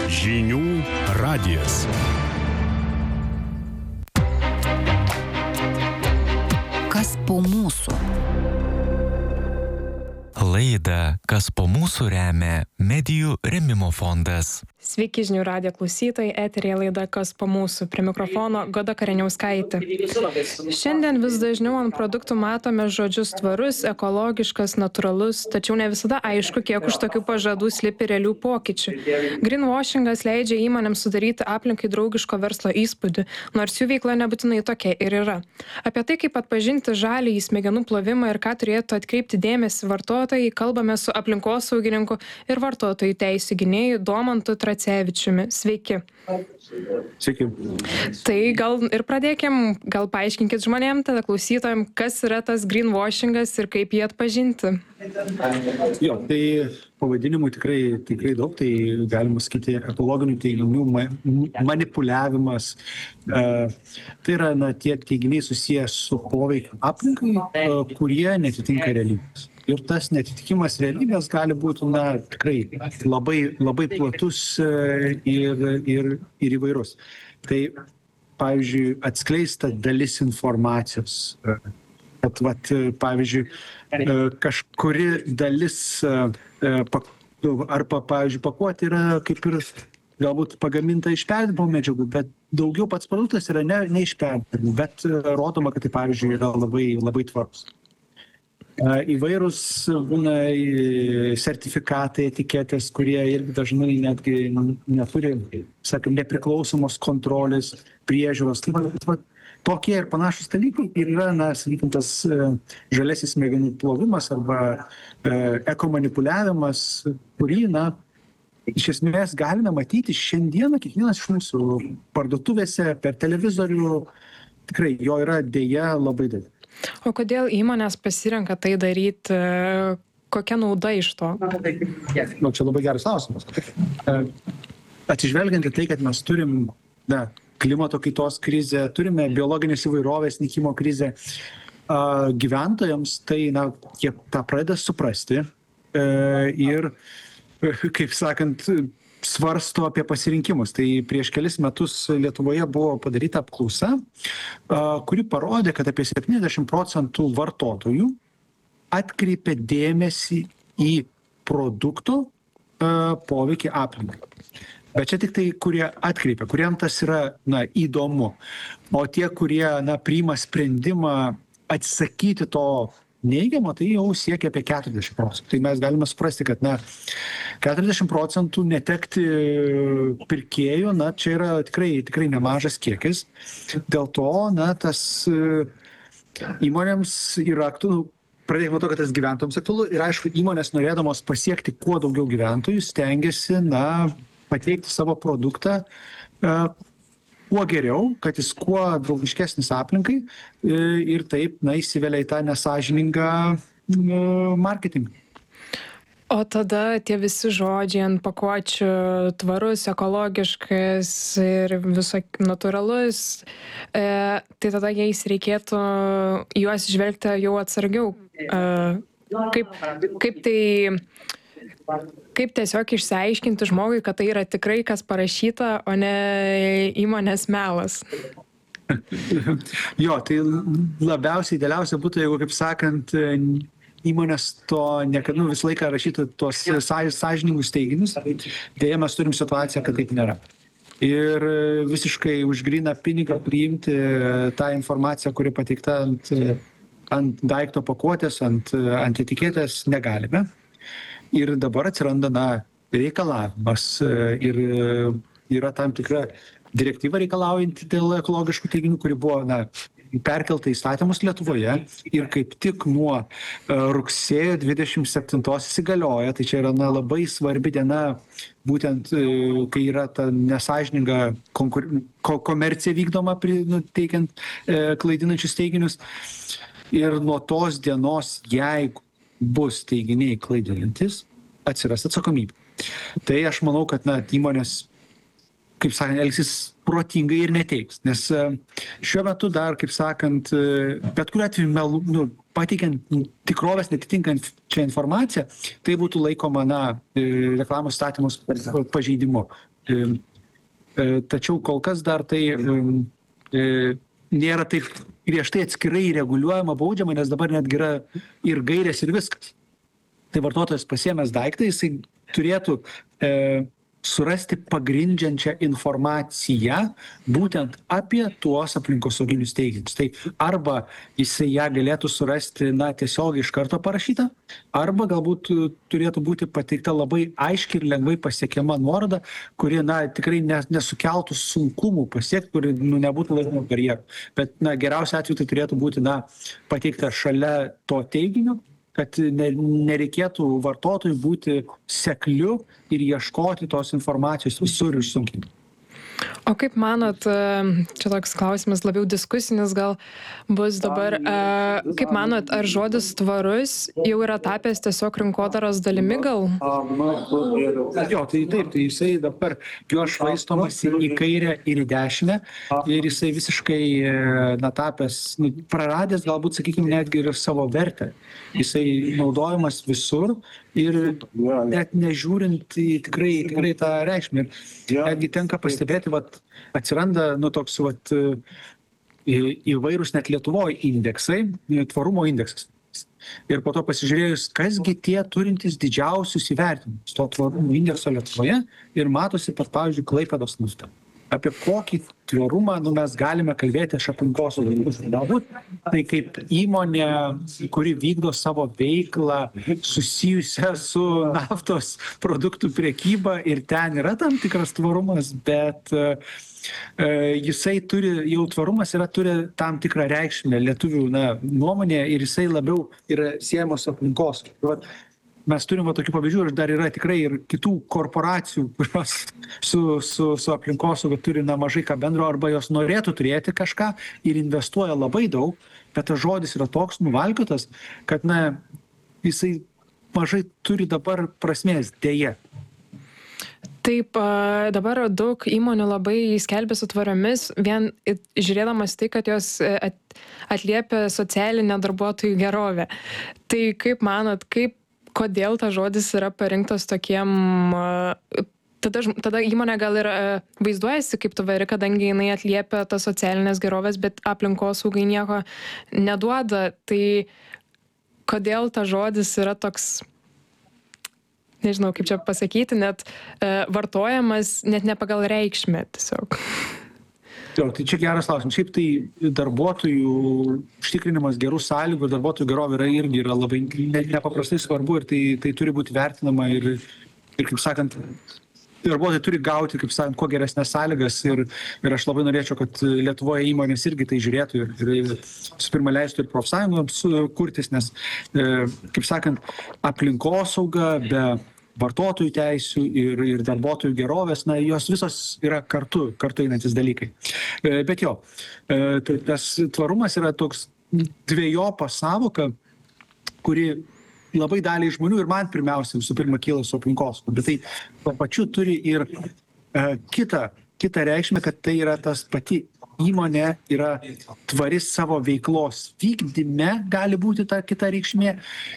Žinių radijas. Kas po mūsų? Laidą Kas po mūsų remia Medijų rėmimo fondas. Sveiki žinių radijo klausytojai, eteryje laida Kas po mūsų, prie mikrofono Goda Kareniauskaitė. Šiandien vis dažniau ant produktų matome žodžius tvarus, ekologiškas, natūralus, tačiau ne visada aišku, kiek už tokių pažadų slypi realių pokyčių. Greenwashingas leidžia įmonėms sudaryti aplinkai draugiško verslo įspūdį, nors jų veikla nebūtinai tokia ir yra. Apie tai, kaip atpažinti žaliąjį smegenų plovimą ir ką turėtų atkreipti dėmesį vartotojai, kalbame su aplinkosaugininku ir vartotojų teisių gynėju Domantu Tracevičiumi. Sveiki. Sveiki. Tai gal ir pradėkim, gal paaiškinkit žmonėm, tada klausytojam, kas yra tas greenwashingas ir kaip jį atpažinti. Jo, tai pavadinimų tikrai daug, tai galima sakyti ekologinių teiginių manipuliavimas. Tai yra tie teiginiai susijęs su poveikiu aplinkai, kurie netitinka realybės. Ir tas netitikimas realybės gali būti, tikrai labai platus ir įvairus. Tai, pavyzdžiui, atskleista dalis informacijos. Kad, pavyzdžiui, kažkuri dalis arba, pavyzdžiui, pakuotė yra kaip ir galbūt pagaminta iš perdirbamų medžiagų, bet daugiau pats produktas yra ne iš perdirbamų, bet rodoma, kad tai, pavyzdžiui, yra labai tvarus. Įvairūs būna sertifikatai, etiketės, kurie irgi dažnai netgi neturi, nepriklausomos kontrolės, priežiūros. Tokie ir panašus dalykai ir yra, sakykim, tas žaliasis smegenų plovimas arba ekomanipuliavimas, kurį, iš esmės galime matyti šiandieną kiekvienas iš mūsų parduotuvėse, per televizorių. Tikrai jo yra deja labai daug. O kodėl įmonės pasirenka tai daryti? Kokia nauda iš to? Čia labai geras klausimas. Atsižvelgiant į tai, kad mes turim klimato kaitos krizę, turime biologinės įvairovės nykimo krizę, gyventojams tai, jie tą pradeda suprasti ir, kaip sakant, svarsto apie pasirinkimus. Tai prieš kelis metus Lietuvoje buvo padaryta apklausa, kuri parodė, kad apie 70% vartotojų atkreipia dėmesį į produkto poveikį aplinkai. Bet čia tik tai, kurie atkreipia, kuriem tas yra įdomu. O tie, kurie priima sprendimą atsisakyti to neigiamo, tai jau siekia apie 40%. Tai mes galime suprasti, kad 40% netekti pirkėjų, čia yra tikrai nemažas kiekis. Dėl to, tas įmonėms yra aktualu. Pradėkime nuo to, kad tas gyventojams aktualu. Ir aišku, įmonės norėdamos pasiekti kuo daugiau gyventojų, stengiasi, pateikti savo produktą kuo geriau, kad jis kuo draugiškesnis aplinkai ir taip, įsivelia į tą nesąžiningą marketingą. O tada tie visi žodžiai ant pakuočių tvarus, ekologiškas ir natūralus, tai tada jais reikėtų juos žvelgti jau atsargiau. Kaip tiesiog išsiaiškinti žmogui, kad tai yra tikrai kas parašyta, o ne įmonės melas? Jo, tai idealiausia būtų, jeigu, kaip sakant, įmonės to niekada visą laiką rašytų tuos sąžiningus teiginius. Deja, mes turim situaciją, kad taip nėra. Ir visiškai už gryną pinigą priimti tą informaciją, kuri pateikta ant daikto pakuotės, ant etiketės negalime. Ir dabar atsiranda reikalavimas ir yra tam tikra direktyva reikalaujanti dėl ekologiškų teiginių, kuri buvo perkelta įstatymus Lietuvoje ir kaip tik nuo rugsėjo 27 įsigalioja. Tai čia yra labai svarbi diena, būtent kai yra ta nesąžininga komercija vykdoma teikiant klaidinančius teiginius. Ir nuo tos dienos, jeigu bus teiginiai klaidinantis, atsiras atsakomybė. Tai aš manau, kad įmonės, kaip sakant, elgsis protingai ir neteiks. Nes šiuo metu dar, kaip sakant, bet kuriuo atveju pateikiant tikrovės netitinkančią informaciją, tai būtų laikoma, reklamos įstatymus pažeidimu. Tačiau kol kas dar tai nėra taip griežtai atskirai reguliuojama baudžiama, nes dabar netgi yra ir gairės ir viskas. Tai vartotojas pasiėmęs daiktą, jisai turėtų surasti pagrindžiančią informaciją būtent apie tuos aplinkosauginius teiginius. Tai arba jisai ją galėtų surasti tiesiog iš karto parašytą, arba galbūt turėtų būti pateikta labai aiškiai ir lengvai pasiekiama nuoroda, kuri tikrai nesukeltų sunkumų pasiekti, kuri nebūtų laikoma barjeru. Bet geriausia atveju tai turėtų būti pateikta šalia to teiginio, kad nereikėtų vartotojui būti sekliu ir ieškoti tos informacijos visur ir sunkiai. O kaip manot, čia toks klausimas labiau diskusinis gal bus dabar, kaip manot, ar žodis tvarus jau yra tapęs tiesiog rinkodaros dalimi gal? Jo, tai taip, tai jisai dabar jo švaistomasi į kairę ir į dešinę ir jisai visiškai tapęs, praradęs galbūt, sakykime, netgi ir savo vertę. Jisai naudojamas visur ir net nežiūrint į tikrai tą reikšmę. Ir netgi tenka pastebėti, atsiranda toks įvairūs net Lietuvoje indeksai, tvarumo indeksas. Ir po to pasižiūrėjus, kasgi tie turintys didžiausius įvertinimus to tvarumo indekso Lietuvoje ir matosi, pavyzdžiui, Klaipėdos nafta. Apie kokį tvarumą mes galime kalbėti iš aplinkosaugos. Galbūt tai kaip įmonė, kuri vykdo savo veiklą susijusią su naftos produktų prekyba ir ten yra tam tikras tvarumas, bet jisai jau tvarumas turi tam tikrą reikšmę lietuvių nuomonėje ir jisai labiau yra siejamas su aplinkos. Mes turim tokių pavyzdžių ir dar yra tikrai ir kitų korporacijų, kurios su aplinkosauga turi mažai ką bendro arba jos norėtų turėti kažką ir investuoja labai daug, bet tas žodis yra toks nuvalkiotas, kad jisai mažai turi dabar prasmės, deja. Taip, dabar daug įmonių labai skelbiasi tvariomis, vien žiūrėdamas tai, kad jos atliepia socialinę darbuotojų gerovę. Tai kaip manot, kodėl tas žodis yra parinktas tokiem, tada įmonė gal ir vaizduojasi kaip tvari, kadangi jinai atliepia tas socialinės gerovės, bet aplinkosaugai nieko neduoda. Tai kodėl tas žodis yra toks, nežinau kaip čia pasakyti, net vartojamas net ne pagal reikšmę tiesiog. Tai čia geras klausimas. Šiaip tai darbuotojų užtikrinimas gerų sąlygų ir darbuotojų gerovė irgi yra labai nepaprastai svarbu ir tai turi būti vertinama ir kaip sakant, darbuotojai turi gauti, kaip sakant, kuo geresnės sąlygas ir aš labai norėčiau, kad Lietuvoje įmonės irgi tai žiūrėtų ir su pirma leistų ir profsąjungoms kurtis, nes, kaip sakant, aplinkosauga be vartotojų teisių ir darbuotojų gerovės, jos visos yra kartu einantis dalykai. Bet jo, tas tvarumas yra toks dvejopa sąvoka, kuri labai daliai žmonių ir man pirmiausia visų pirma kyla su aplinkos, bet tai tuo pačiu turi ir kitą reikšmę, kad tai yra tas pati įmonė yra tvari savo veiklos vykdyme, gali būti ta kita reikšmė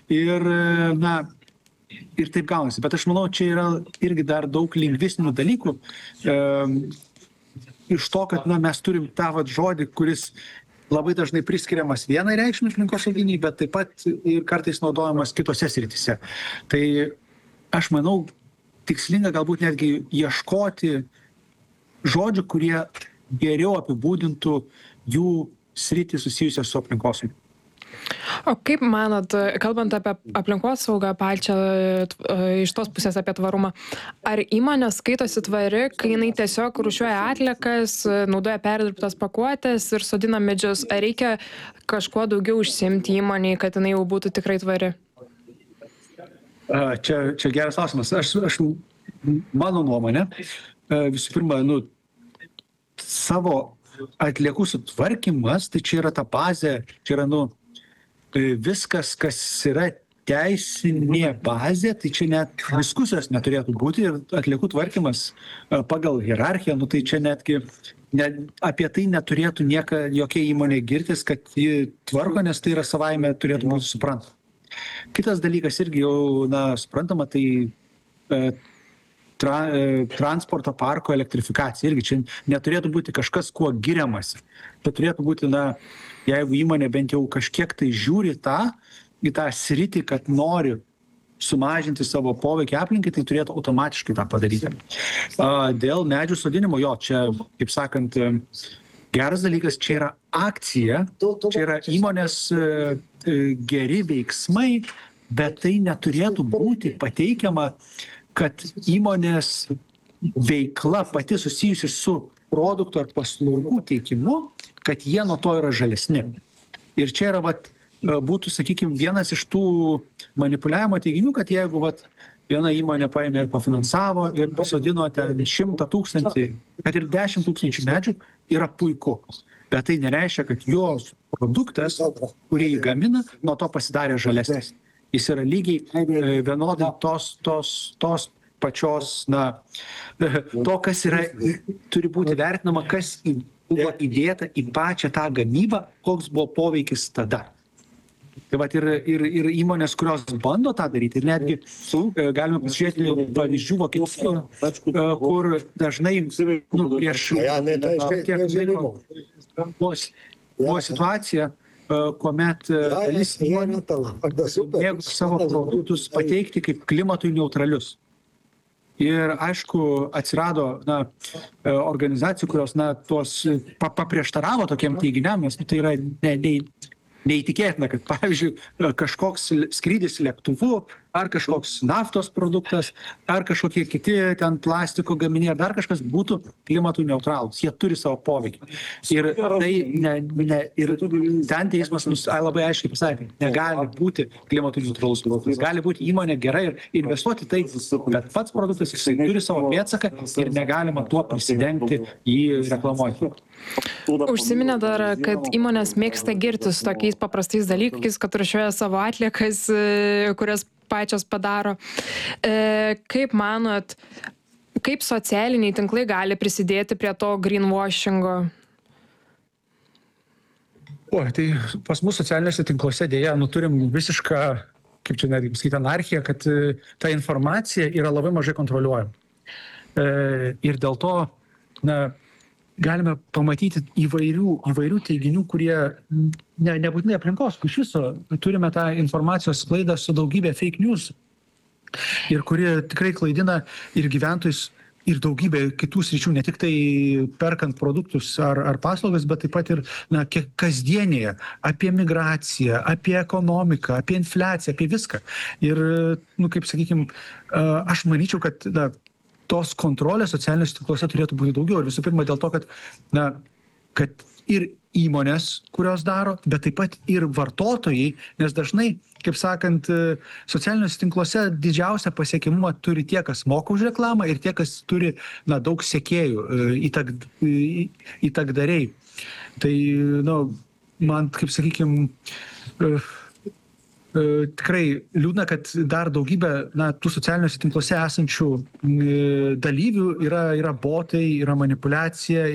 ir taip gaunasi. Bet aš manau, čia yra irgi dar daug lingvistinių dalykų iš to, kad mes turim tą žodį, kuris labai dažnai priskiriamas vienai reikšmei aplinkosauginiai, bet taip pat ir kartais naudojamas kitose srityse. Tai aš manau, tikslinga galbūt netgi ieškoti žodžių, kurie geriau apibūdintų jų sritį susijusią su aplinkosauga. O kaip manot, kalbant apie aplinkosaugą pačią iš tos pusės apie tvarumą, ar įmonė skaitosi tvari, kai jinai tiesiog rūšiuoja atliekas, naudoja perdirbtas pakuotės ir sodina medžius? Ar reikia kažkuo daugiau užsiimti įmonei, kad jinai jau būtų tikrai tvari? Čia geras klausimas. Mano nuomonė, visų pirma, savo atliekų sutvarkymas, tai čia yra ta bazė, čia yra viskas, kas yra teisinė bazė, tai čia net diskusijos neturėtų būti ir atliekų tvarkymas pagal hierarchiją, nu tai čia netgi apie tai neturėtų jokia įmonė girtis, kad ji tvarko, nes tai yra savaime turėtų būti suprantama. Kitas dalykas irgi jau, suprantama, tai transporto parko elektrifikacija. Irgi čia neturėtų būti kažkas, kuo giriamasi. Tai turėtų būti, jeigu įmonė bent jau kažkiek tai žiūri į tą sritį, kad nori sumažinti savo poveikį aplinkai, tai turėtų automatiškai tą padaryti. Dėl medžių sodinimo, čia, kaip sakant, geras dalykas, čia yra akcija, čia yra įmonės geri veiksmai, bet tai neturėtų būti pateikiama, kad įmonės veikla pati susijusi su produktų ar paslaugų teikimu, kad jie nuo to yra žalesni. Ir čia yra, būtų, sakykime, vienas iš tų manipuliavimo teiginių, kad jeigu viena įmonė paėmė ir pafinansavo ir pasodino ten 100 000, kad ir 10 000 medžių, yra puiku. Bet tai nereiškia, kad jos produktas, kurį jį gamina, nuo to pasidarė žalesnis. Jis yra lygiai vienodai tos pačios, to, kas yra, turi būti vertinama, kas buvo įdėta į pačią tą gamybą, koks buvo poveikis tada. Tai ir įmonės, kurios bando tą daryti, ir netgi galime pasižiūrėti pavyzdžių Vokietijoje, kur dažnai prieš buvo situacija, kuomet dalis įmonių mėgo savo produktus pateikti kaip klimatui neutralius. Ir aišku, atsirado organizacijų, kurios tuos paprieštaravo tokiem teiginiam, nes tai yra neįtikėtina, kad, pavyzdžiui, kažkoks skrydis lėktuvu, ar kažkoks naftos produktas, ar kažkokie kiti ten plastiko gaminiai, ar dar kažkas būtų klimatui neutralūs. Jie turi savo poveikį. Ir tai ir ten teismas labai aiškiai pasakė, negali būti klimatui neutralus produktas. Gali būti įmonė gerai ir investuoti tai, bet pats produktas jisai turi savo pėdsaką ir negalima tuo prisidengti jį reklamuoti. Užsiminė dar, kad įmonės mėgsta girtis tokiais paprastais dalykais, kad rūšiuoja savo atliekas, kurias pačios padaro. Kaip manot, kaip socialiniai tinklai gali prisidėti prie to greenwashingo? Tai pas mus socialiniuose tinkluose dėja, turim visišką, kaip čia netgi pasakyti, anarchiją, kad ta informacija yra labai mažai kontroliuojama. Ir dėl to, galime pamatyti įvairių teiginių, kurie nebūtinai aplinkos, iš viso turime tą informacijos sklaidą su daugybė fake news ir kurie tikrai klaidina ir gyventojus ir daugybė kitų sričių, ne tik tai perkant produktus ar paslaugas, bet taip pat ir kasdienėje, apie migraciją, apie ekonomiką, apie infliaciją, apie viską. Ir, kaip sakykime, aš manyčiau, kad tos kontrolės socialiniuose tinkluose turėtų būti daugiau. Ir visų pirma dėl to, kad ir įmonės, kurios daro, bet taip pat ir vartotojai, nes dažnai, kaip sakant, socialiniuose tinkluose didžiausią pasiekimumą turi tie, kas moka už reklamą ir tie, kas turi daug sekėjų, įtakdariai. Tai, man, kaip sakykime, tikrai liūdna, kad dar daugybė tų socialiniuose tinkluose esančių dalyvių yra botai, yra manipuliacija.